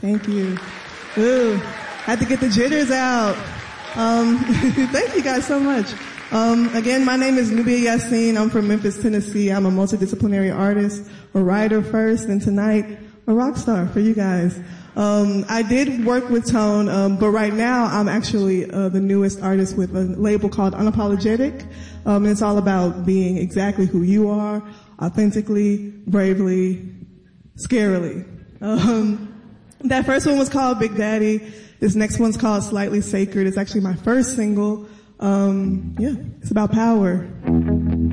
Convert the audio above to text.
Thank you. Ooh, had to get the jitters out. Thank you guys so much. Again, my name is Nubia Yassin. I'm from Memphis, Tennessee. I'm a multidisciplinary artist, a writer first, and tonight, a rock star for you guys. I did work with Tone, but right now I'm actually the newest artist with a label called Unapologetic. It's all about being exactly who you are, authentically, bravely, scarily. That first one was called Big Daddy. This next one's called Slightly Sacred. It's actually my first single. It's about power.